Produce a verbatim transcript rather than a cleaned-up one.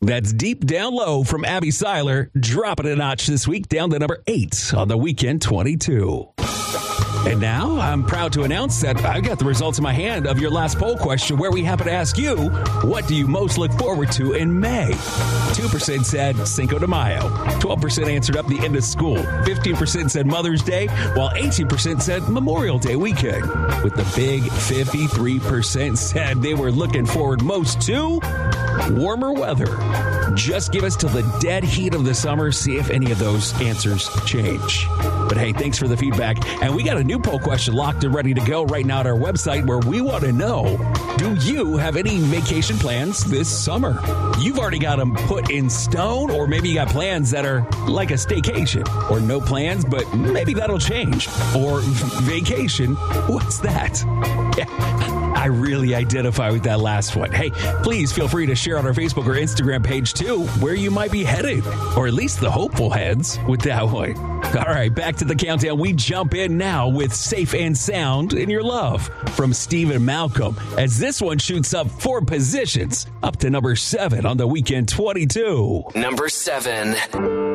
That's Deep Down Low from Abby Seiler, dropping a notch this week down to number eight on the Weekend twenty-two. And now I'm proud to announce that I got the results in my hand of your last poll question, where we happen to ask you, what do you most look forward to in May? two percent said Cinco de Mayo. twelve percent answered up the end of school. fifteen percent said Mother's Day, while eighteen percent said Memorial Day weekend. With the big fifty-three percent said they were looking forward most to warmer weather. Just give us till the dead heat of the summer, see if any of those answers change. But hey, thanks for the feedback. And we got a new poll question locked and ready to go right now at our website, where we want to know, do you have any vacation plans this summer? You've already got them put in stone, or maybe you got plans that are like a staycation, or no plans, but maybe that'll change. Or vacation, what's that? Yeah. I really identify with that last one. Hey, please feel free to share on our Facebook or Instagram page too where you might be headed, or at least the hopeful heads with that one. All right, back to the countdown. We jump in now with Safe and Sound in Your Love from Stephen Malcolm, as this one shoots up four positions up to number seven on the Weekend twenty-two. Number seven.